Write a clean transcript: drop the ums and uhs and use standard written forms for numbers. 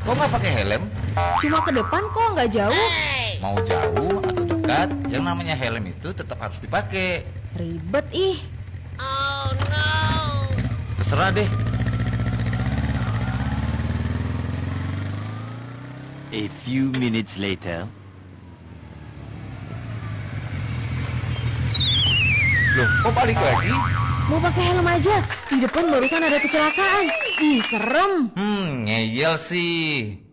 Kok nggak pakai helm? Cuma ke depan kok, nggak jauh. Mau jauh atau dekat, yang namanya helm itu tetap harus dipakai. Ribet ih. Terserah deh. A few minutes later. Loh, kok balik lagi? Mau pakai helm aja. Di depan barusan ada kecelakaan. Ih, serem. Ngeyel sih.